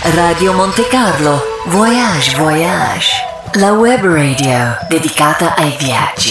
Radio Monte Carlo, Voyage Voyage, la web radio dedicata ai viaggi.